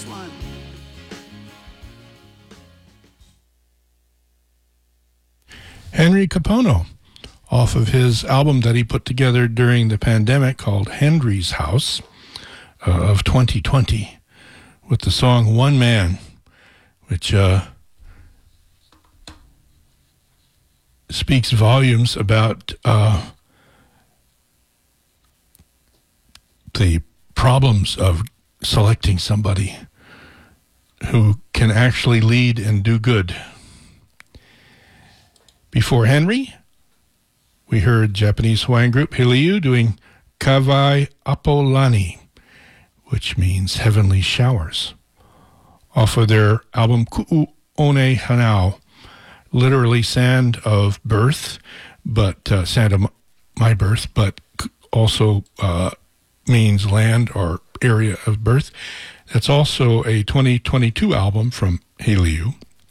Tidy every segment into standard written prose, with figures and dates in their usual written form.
this one. Henry Capono, off of his album that he put together during the pandemic called Henry's House of 2020, with the song One Man, which speaks volumes about the problems of selecting somebody who can actually lead and do good. Before Henry, we heard Japanese Hawaiian group Hiliu doing Kawai Apolani, which means heavenly showers, off of their album Ku'u One Hanau, literally sand of birth, but sand of my birth, but also means land or area of birth. That's also a 2022 album from Hiliu.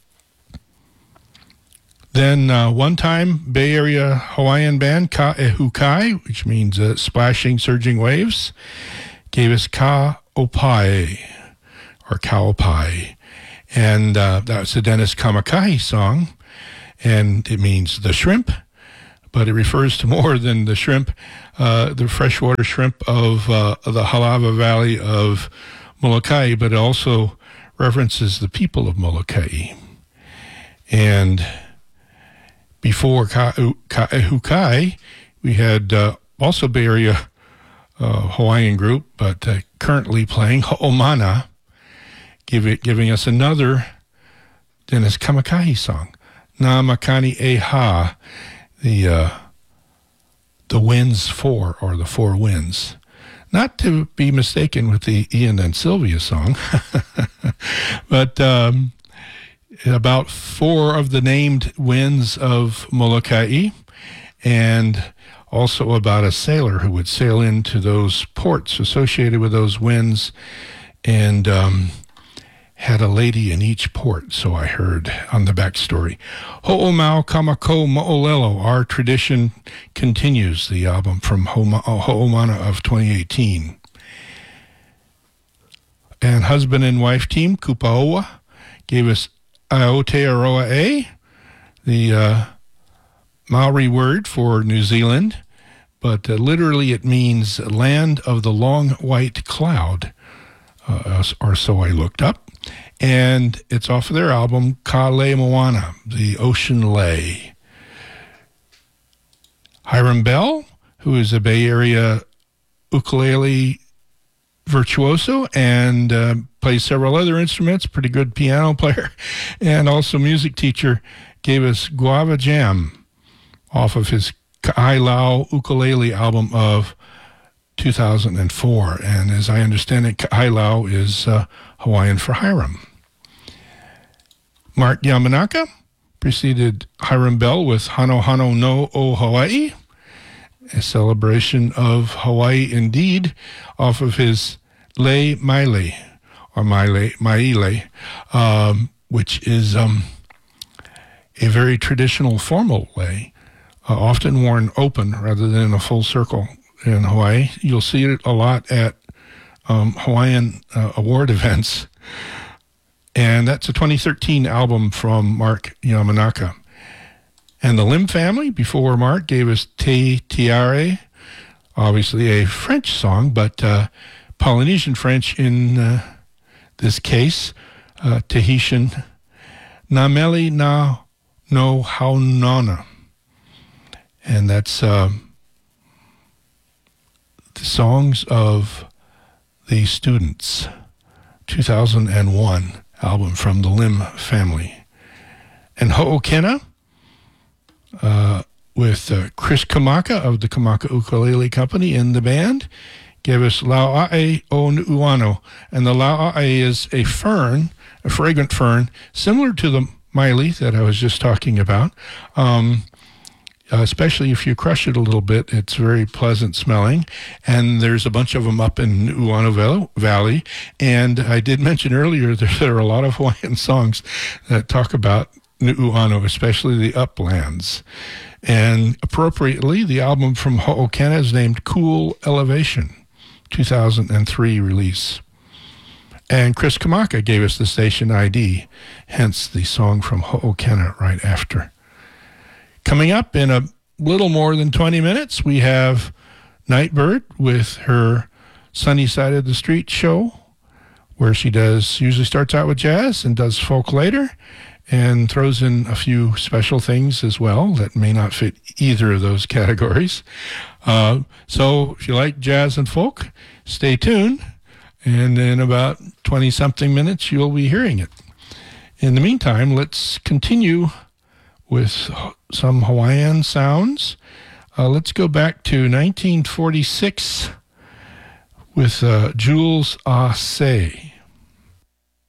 Then one-time Bay Area Hawaiian band Ka'ehukai, which means splashing, surging waves, gave us Ka'opai, or Ka'opai. And that was the Dennis Kamakahi song, and it means the shrimp, but it refers to more than the shrimp, the freshwater shrimp of the Halava Valley of Molokai, but it also references the people of Molokai. And before Ka'ehukai, we had also Bay Area Hawaiian group, but currently playing Ho'omana, giving us another Dennis Kamakahi song, Na Makani E Ha, the winds four, or the four winds. Not to be mistaken with the Ian and Sylvia song, but about four of the named winds of Molokai, and also about a sailor who would sail into those ports associated with those winds, and had a lady in each port, so I heard on the backstory. Ho'omau Kamako Mo'olelo, Our Tradition Continues, the album from Ho'omana of 2018. And husband and wife team, Kupaoa, gave us Aotearoa E, the Maori word for New Zealand, but literally it means land of the long white cloud, or so I looked up. And it's off of their album, Ka Le Moana, The Ocean Lay. Hiram Bell, who is a Bay Area ukulele virtuoso and plays several other instruments, pretty good piano player, and also music teacher, gave us Guava Jam off of his Ka'ailau ukulele album of 2004. And as I understand it, Ka'ailau is Hawaiian for Hiram. Mark Yamanaka preceded Hiram Bell with Hano Hano no O Hawaii, a celebration of Hawaii indeed, off of his Lei Maile, or Maile, which is a very traditional formal lei, often worn open rather than in a full circle in Hawaii. You'll see it a lot at Hawaiian award events. And that's a 2013 album from Mark Yamanaka. And the Lim family, before Mark, gave us Te Tiare, obviously a French song, but Polynesian French in this case, Tahitian, Nameli na no Haunana. And that's the songs of the students, 2001 album from the Lim family. And Ho'okena, with Chris Kamaka of the Kamaka Ukulele Company in the band, gave us Laua'e o Nu'uano. And the Laua'e is a fern, a fragrant fern, similar to the Maile that I was just talking about. Especially if you crush it a little bit, it's very pleasant smelling. And there's a bunch of them up in Nu'uano Valley. And I did mention earlier that there are a lot of Hawaiian songs that talk about Nu'uano, especially the uplands. And appropriately, the album from Ho'okena is named Cool Elevation, 2003 release. And Chris Kamaka gave us the station ID, hence the song from Ho'okena right after. Coming up in a little more than 20 minutes, we have Nightbird with her Sunny Side of the Street show, where she usually starts out with jazz and does folk later, and throws in a few special things as well that may not fit either of those categories. So if you like jazz and folk, stay tuned, and in about 20-something minutes, you'll be hearing it. In the meantime, let's continue with some Hawaiian sounds. Let's go back to 1946 with Jules Asay.